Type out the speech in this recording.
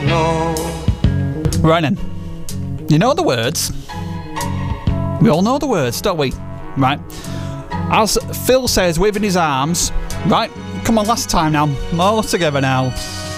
Right then. You know the words. We all know the words, don't we? Right. As Phil says, waving his arms. Right. Come on, last time now. All together now.